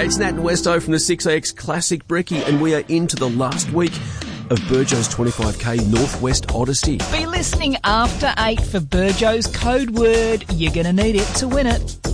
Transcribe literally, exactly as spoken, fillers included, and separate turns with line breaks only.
it's Nat and Westo from the six A X Classic Brekkie, and we are into the last week of Burjo's twenty-five K Northwest Odyssey.
Be listening after eight for Burjo's code word. You're going to need it to win it.